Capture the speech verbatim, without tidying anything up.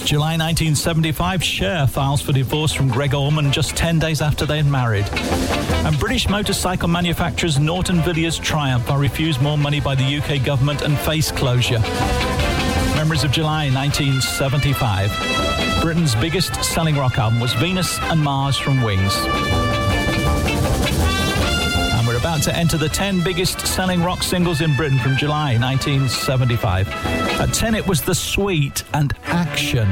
July nineteen seventy-five, Cher files for divorce from Greg Allman just ten days after they had married. And British motorcycle manufacturers Norton Villiers Triumph are refused more money by the U K government and face closure. Memories of July nineteen seventy-five. Britain's biggest selling rock album was Venus and Mars from Wings. And we're about to enter the ten biggest selling rock singles in Britain from July nineteen seventy-five. At ten, it was The Sweet and Action.